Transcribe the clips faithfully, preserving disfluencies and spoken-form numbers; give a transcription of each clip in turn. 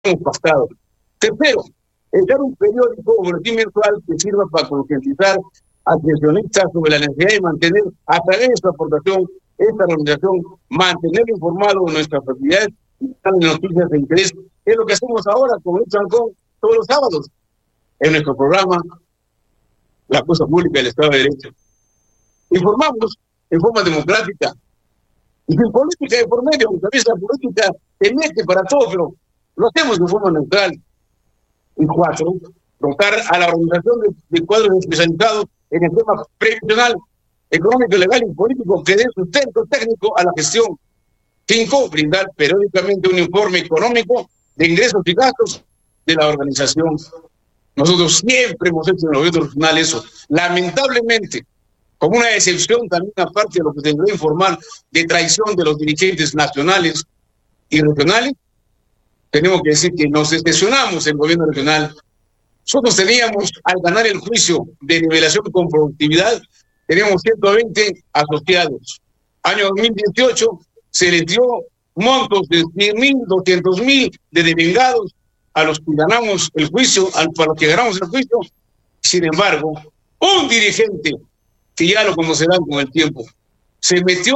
hemos pactado. Tercero, echar un periódico o boletín mensual que sirva para concientizar a pensionistas sobre la necesidad de mantener, a través de su aportación, esta organización, mantener informado de nuestras actividades y de noticias de interés. Es lo que hacemos ahora con el Chancón todos los sábados en nuestro programa La Cosa Pública del Estado de Derecho. Informamos en forma democrática y sin política de por medio, aunque a veces la política se mete para todo, pero lo hacemos de forma neutral. Y cuatro, dotar a la organización de, de cuadros especializados en el tema previsional, económico, legal y político que dé sustento técnico a la gestión. Cinco, brindar periódicamente un informe económico de ingresos y gastos de la organización. Nosotros siempre hemos hecho en el gobierno regional eso. Lamentablemente, como una excepción también aparte de lo que se debería informar de traición de los dirigentes nacionales y regionales, tenemos que decir que nos decepcionamos en el gobierno regional. Nosotros teníamos, al ganar el juicio de nivelación con productividad, teníamos ciento veinte asociados. Año dos mil dieciocho se les dio montos de cien mil, doscientos mil de devengados a los que ganamos el juicio, para los que ganamos el juicio. Sin embargo, un dirigente, que ya lo conocerán con el tiempo, se metió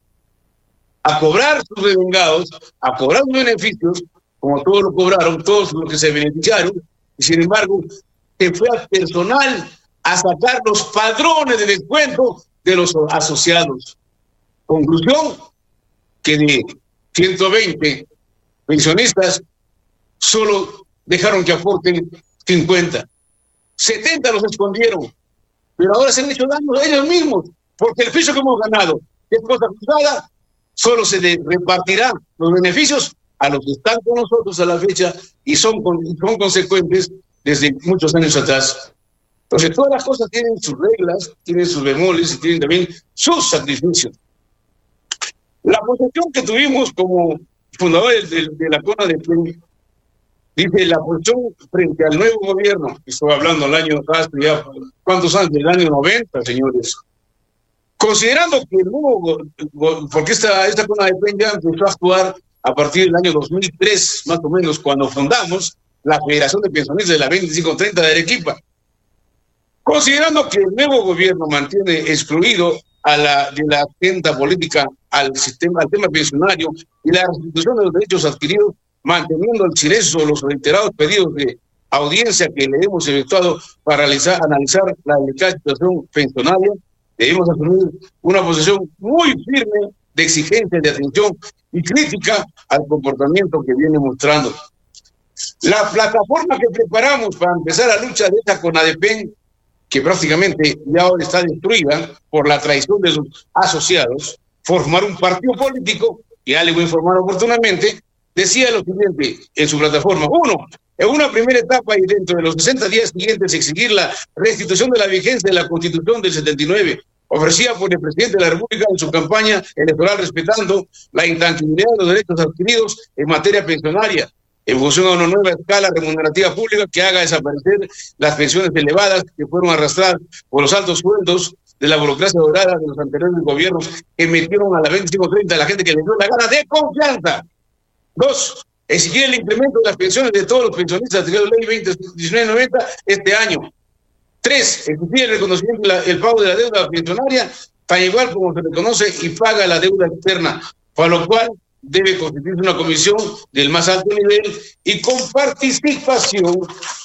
a cobrar sus devengados, a cobrar sus beneficios, como todos lo cobraron, todos los que se beneficiaron, y sin embargo, se fue al personal a sacar los padrones de descuento de los asociados. Conclusión, que de ciento veinte pensionistas, solo dejaron que aporten cincuenta. setenta los escondieron, pero ahora se han hecho daño a ellos mismos, porque el juicio que hemos ganado, que es cosa juzgada, solo se le repartirá los beneficios a los que están con nosotros a la fecha y son, son consecuentes desde muchos años atrás. Entonces, todas las cosas tienen sus reglas, tienen sus bemoles y tienen también sus sacrificios. La posición que tuvimos como fundadores de, de la CONA de P, dice la posición frente al nuevo gobierno, estoy hablando del año, ya, ¿cuántos años? Del año noventa, señores. Considerando que el nuevo, porque esta, esta CONA de P ya empezó a actuar a partir del año dos mil tres, más o menos, cuando fundamos la Federación de Pensionistas de la veinticinco treinta de Arequipa. Considerando que el nuevo gobierno mantiene excluido a la, de la agenda política al sistema, al tema pensionario y la restitución de los derechos adquiridos, manteniendo el silencio de los reiterados pedidos de audiencia que le hemos efectuado para analizar, analizar la delicada situación pensionaria, debemos asumir una posición muy firme de exigencia, de atención y crítica al comportamiento que viene mostrando. La plataforma que preparamos para empezar la lucha de esta CONADEPEN, que prácticamente ya ahora está destruida por la traición de sus asociados, formar un partido político, ya le voy a informar oportunamente, decía lo siguiente en su plataforma. Uno, en una primera etapa y dentro de los sesenta días siguientes exigir la restitución de la vigencia de la Constitución del setenta y nueve, ofrecida por el presidente de la República en su campaña electoral, respetando la intangibilidad de los derechos adquiridos en materia pensionaria, en función a una nueva escala remunerativa pública que haga desaparecer las pensiones elevadas que fueron arrastradas por los altos sueldos de la burocracia dorada de los anteriores gobiernos que metieron a la veinticinco treinta a la gente que les dio la gana de confianza. Dos, exigir el incremento de las pensiones de todos los pensionistas de la ley veinte diecinueve noventa este año. Tres, exigir el reconocimiento del pago de la deuda pensionaria tan igual como se reconoce y paga la deuda externa, para lo cual debe constituirse una comisión del más alto nivel y con participación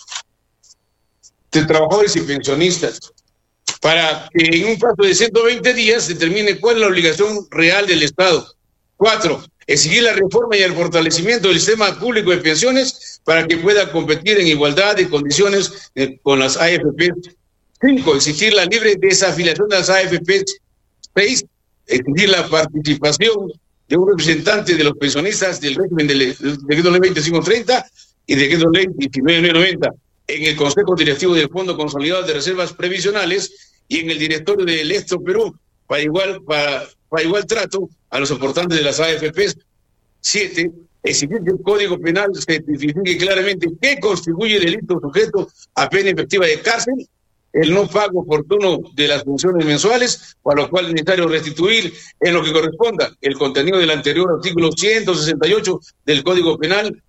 de trabajadores y pensionistas, para que en un plazo de ciento veinte días se determine cuál es la obligación real del Estado. Cuatro, exigir la reforma y el fortalecimiento del sistema público de pensiones para que pueda competir en igualdad de condiciones eh, con las A F P. Cinco, exigir la libre desafiliación de las A F P. Seis, exigir la participación de un representante de los pensionistas del régimen del decreto ley veinticinco treinta y decreto ley diecinueve noventa en el Consejo Directivo del Fondo Consolidado de Reservas Previsionales y en el directorio del Esto Perú, para igual, para, para igual trato a los aportantes de las A F P. Siete, exigir que el Código Penal se tipifique claramente qué constituye delito sujeto a pena efectiva de cárcel, el no pago oportuno de las pensiones mensuales, para lo cual es necesario restituir en lo que corresponda el contenido del anterior artículo ciento sesenta y ocho del Código Penal